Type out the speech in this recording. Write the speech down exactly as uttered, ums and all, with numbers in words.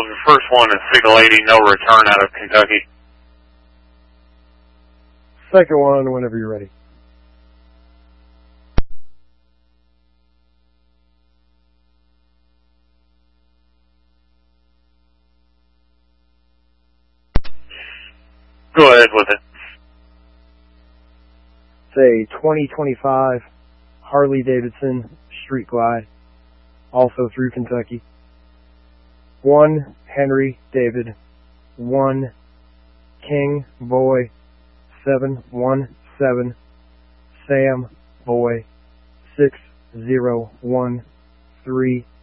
first one is Signal eighty, no return out of Kentucky. Second one, whenever you're ready. Go ahead with it. It's a twenty twenty-five Harley Davidson Street Glide, also through Kentucky. One Henry David, one King Boy, seven one seven Sam Boy, six zero one three